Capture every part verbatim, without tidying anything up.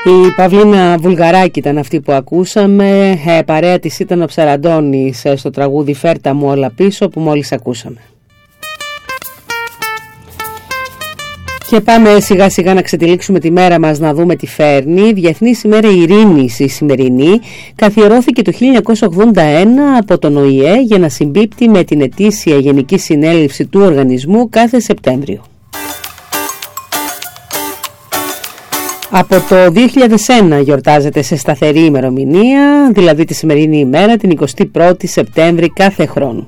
Η Παυλίνα Βουλγαράκη ήταν αυτή που ακούσαμε. Ε, παρέα της ήταν ο Ψαραντώνης στο τραγούδι «Φέρτα μου όλα πίσω» που μόλις ακούσαμε. Και πάμε σιγά σιγά να ξετυλίξουμε τη μέρα μας, να δούμε τι φέρνει. Διεθνής ημέρα ειρήνης η σημερινή καθιερώθηκε το χίλια εννιακόσια ογδόντα ένα από τον Ο Η Ε για να συμπίπτει με την ετήσια Γενική Συνέλευση του οργανισμού κάθε Σεπτέμβριο. Από το δύο χιλιάδες ένα γιορτάζεται σε σταθερή ημερομηνία, δηλαδή τη σημερινή ημέρα, την εικοστή πρώτη Σεπτέμβρη κάθε χρόνο.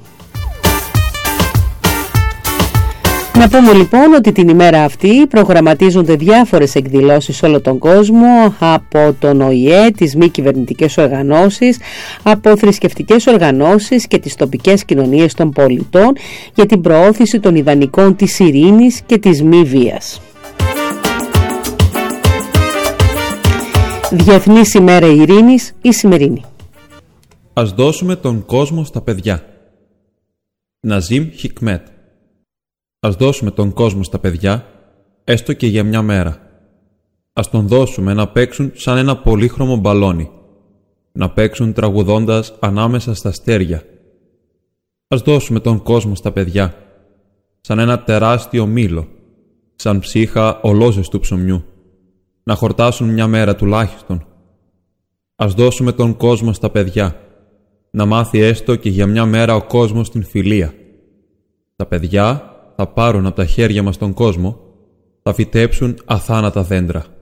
Να πούμε λοιπόν ότι την ημέρα αυτή προγραμματίζονται διάφορες εκδηλώσεις σε όλο τον κόσμο, από τον Ο Η Ε, τις μη κυβερνητικές οργανώσεις, από θρησκευτικές οργανώσεις και τις τοπικές κοινωνίες των πολιτών για την προώθηση των ιδανικών της ειρήνης και της μη βίας. Διεθνής ημέρα ειρήνης η σημερινή. Ας δώσουμε τον κόσμο στα παιδιά. Ναζίμ Χικμέτ. Ας δώσουμε τον κόσμο στα παιδιά, έστω και για μια μέρα. Ας τον δώσουμε να παίξουν σαν ένα πολύχρωμο μπαλόνι. Να παίξουν τραγουδώντας ανάμεσα στα αστέρια. Ας δώσουμε τον κόσμο στα παιδιά, σαν ένα τεράστιο μήλο, σαν ψύχα ολόζεστου ψωμιού. Να χορτάσουν μια μέρα τουλάχιστον. Ας δώσουμε τον κόσμο στα παιδιά, να μάθει έστω και για μια μέρα ο κόσμος την φιλία. Τα παιδιά θα πάρουν από τα χέρια μας τον κόσμο, θα φυτέψουν αθάνατα δέντρα.